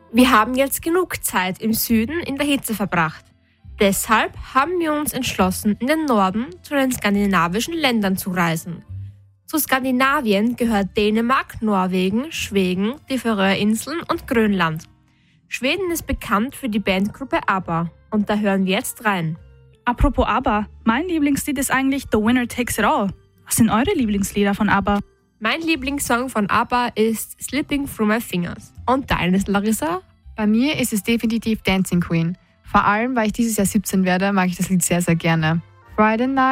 Wir haben jetzt genug Zeit im Süden in der Hitze verbracht. Deshalb haben wir uns entschlossen, in den Norden zu den skandinavischen Ländern zu reisen. Zu Skandinavien gehört Dänemark, Norwegen, Schweden, die Färöerinseln und Grönland. Schweden ist bekannt für die Bandgruppe ABBA und da hören wir jetzt rein. Apropos ABBA, mein Lieblingslied ist eigentlich The Winner Takes It All. Was sind eure Lieblingslieder von ABBA? Mein Lieblingssong von ABBA ist Slipping Through My Fingers. Und deines, Larissa? Bei mir ist es definitiv Dancing Queen. Vor allem, weil ich dieses Jahr 17 werde, mag ich das Lied sehr, sehr gerne. Friday Night